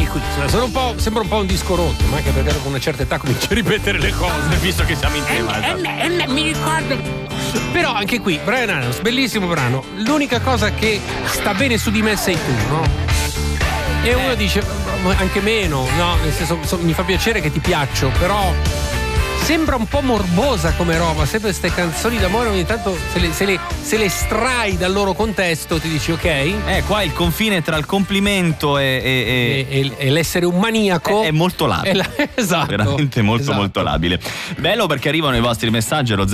qui, sembra un po' un disco rotto, ma anche perché dopo una certa età cominci a ripetere le cose, visto che siamo in tema. Mi ricordo. Però anche qui, Bryan Adams, bellissimo brano. L'unica cosa che sta bene su di me sei tu, no? E uno dice anche meno, no? Nel senso, mi fa piacere che ti piaccio, però sembra un po' morbosa come roba. Sempre queste canzoni d'amore ogni tanto se le estrai dal loro contesto ti dici ok. Qua il confine tra il complimento e l'essere un maniaco è molto labile. Esatto. Veramente molto labile. Bello perché arrivano i vostri messaggi allo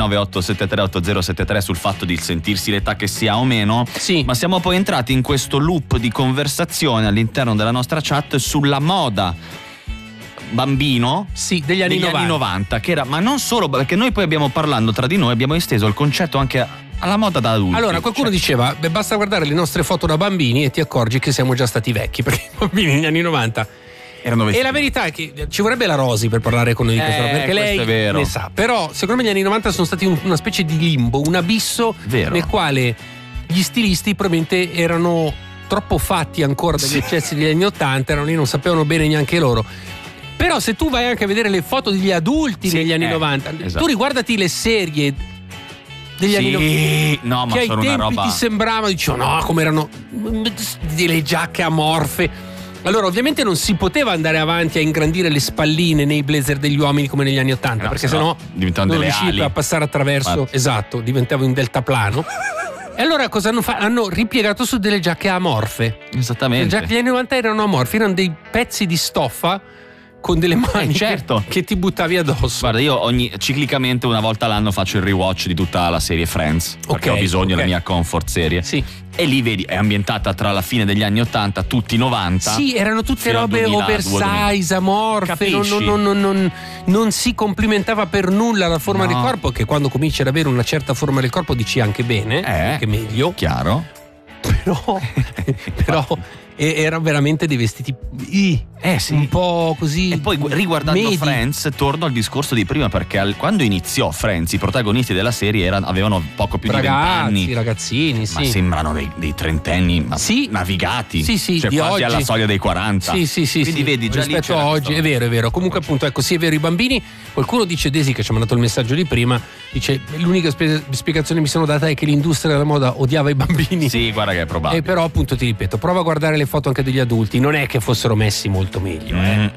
079-873-8073 sul fatto di sentirsi l'età che sia o meno. Sì. Ma siamo poi entrati in questo loop di conversazione all'interno della nostra chat sulla moda bambino degli anni 90 che era, ma non solo, perché noi poi parlando tra di noi abbiamo esteso il concetto anche alla moda da adulti. Allora qualcuno diceva basta guardare le nostre foto da bambini e ti accorgi che siamo già stati vecchi, perché i bambini negli anni 90 erano vestiti. E la verità è che ci vorrebbe la Rosi per parlare con noi di questo, perché lei ne sa. Però secondo me gli anni 90 sono stati una specie di limbo, un abisso nel quale gli stilisti probabilmente erano troppo fatti ancora dagli eccessi degli anni 80, erano lì, non sapevano bene neanche loro. Però se tu vai anche a vedere le foto degli adulti negli anni 90, esatto. Tu riguardati le serie degli anni 90, no, ma che ai sono tempi una roba, ti sembravano, dicevo no, come erano delle giacche amorfe. Allora ovviamente non si poteva andare avanti a ingrandire le spalline nei blazer degli uomini come negli anni 80, perché sennò non riuscivi a passare attraverso. Esatto, diventava un deltaplano. E allora cosa hanno fatto? Hanno ripiegato su delle giacche amorfe. Esattamente. Le giacche degli anni 90 erano amorfe, erano dei pezzi di stoffa con delle mani che ti buttavi addosso. Guarda, io ciclicamente una volta all'anno faccio il rewatch di tutta la serie Friends, perché ho bisogno della mia comfort serie. Sì. E lì vedi, è ambientata tra la fine degli anni 80, tutti i 90. Sì, erano tutte robe oversize, amorfe, non si complimentava per nulla la forma del corpo, che quando cominci ad avere una certa forma del corpo dici anche bene, anche meglio. Chiaro. Però erano veramente dei vestiti un po' così. E poi riguardando Friends torno al discorso di prima, perché quando iniziò Friends i protagonisti della serie avevano poco più di 20 anni, ragazzini, ma sembrano dei trentenni navigati, cioè quasi oggi, alla soglia dei 40. Quindi vedi già rispetto a oggi è vero. Comunque appunto è vero, i bambini, qualcuno dice, Desi che ci ha mandato il messaggio di prima, dice l'unica spiegazione che mi sono data è che l'industria della moda odiava i bambini. Sì, guarda che è probabile. Però appunto ti ripeto, prova a guardare le foto anche degli adulti, non è che fossero messi molto meglio.